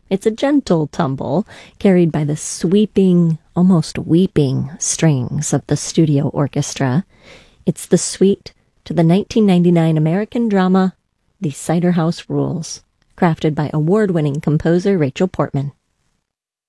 It's a gentle tumble carried by the sweeping, almost weeping strings of the studio orchestra. It's the suite to the 1999 American drama The Cider House Rules, crafted by award-winning composer Rachel Portman.